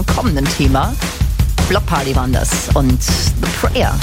unserem kommenden Thema. Block Party waren das und The Prayer.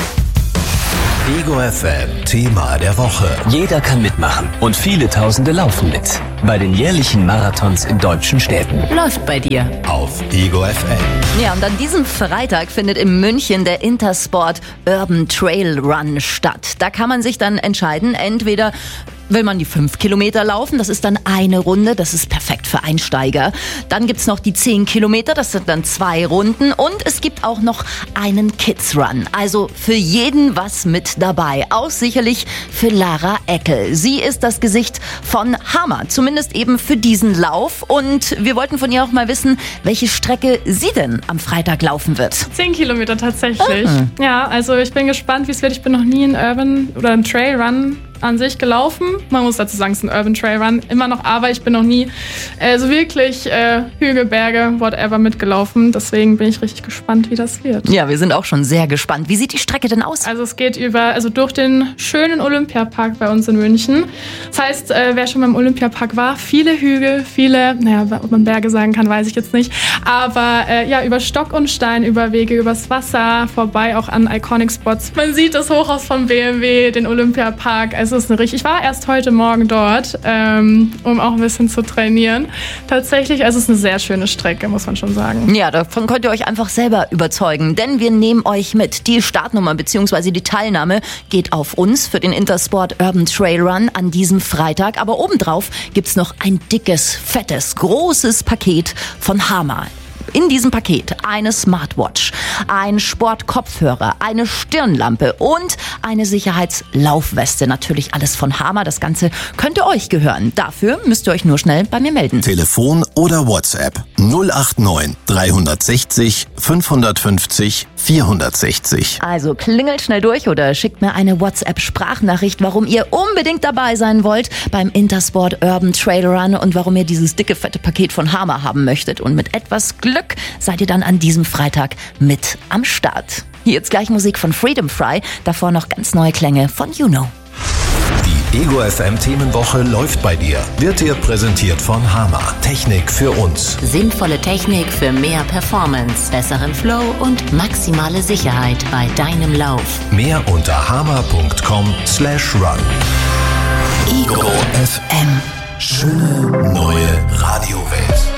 Ego FM, Thema der Woche. Jeder kann mitmachen und viele Tausende laufen mit. Bei den jährlichen Marathons in deutschen Städten. Läuft bei dir. Auf Ego FM. Ja, und an diesem Freitag findet in München der Intersport Urban Trail Run statt. Da kann man sich dann entscheiden, entweder will man die 5 Kilometer laufen, das ist dann eine Runde, das ist perfekt für Einsteiger. Dann gibt's noch die 10 Kilometer, das sind dann 2 Runden. Und es gibt auch noch einen Kids Run. Also für jeden was mit dabei. Auch sicherlich für Lara Eckel. Sie ist das Gesicht von Hama, zumindest eben für diesen Lauf. Und wir wollten von ihr auch mal wissen, welche Strecke sie denn am Freitag laufen wird. 10 Kilometer tatsächlich. Ja, also ich bin gespannt, wie es wird. Ich bin noch nie einen Urban oder einen Trail Run an sich gelaufen. Man muss dazu sagen, es ist ein Urban Trail Run immer noch, aber ich bin noch nie so wirklich Hügel, Berge, whatever mitgelaufen. Deswegen bin ich richtig gespannt, wie das wird. Ja, wir sind auch schon sehr gespannt. Wie sieht die Strecke denn aus? Also es geht durch den schönen Olympiapark bei uns in München. Das heißt, wer schon beim Olympiapark war, viele Hügel, ob man Berge sagen kann, weiß ich jetzt nicht. Aber über Stock und Stein, über Wege, übers Wasser, vorbei auch an Iconic Spots. Man sieht das Hochhaus von BMW, den Olympiapark. Also ich war erst heute Morgen dort, um auch ein bisschen zu trainieren. Tatsächlich, also es ist eine sehr schöne Strecke, muss man schon sagen. Ja, davon könnt ihr euch einfach selber überzeugen, denn wir nehmen euch mit. Die Startnummer bzw. die Teilnahme geht auf uns für den Intersport Urban Trail Run an diesem Freitag. Aber obendrauf gibt's noch ein dickes, fettes, großes Paket von Hama. In diesem Paket eine Smartwatch, ein Sportkopfhörer, eine Stirnlampe und eine Sicherheitslaufweste. Natürlich alles von Hama. Das Ganze könnte euch gehören. Dafür müsst ihr euch nur schnell bei mir melden. Telefon oder WhatsApp 089 360 550 460. Also klingelt schnell durch oder schickt mir eine WhatsApp-Sprachnachricht, warum ihr unbedingt dabei sein wollt beim Intersport Urban Trail Run und warum ihr dieses dicke, fette Paket von Hama haben möchtet. Und mit etwas Glück seid ihr dann an diesem Freitag mit am Start. Hier jetzt gleich Musik von Freedom Fry, davor noch ganz neue Klänge von Juno. Die Ego FM Themenwoche läuft bei dir. Wird dir präsentiert von Hama. Technik für uns. Sinnvolle Technik für mehr Performance, besseren Flow und maximale Sicherheit bei deinem Lauf. Mehr unter hama.com/run. Ego FM. Schöne neue Radiowelt.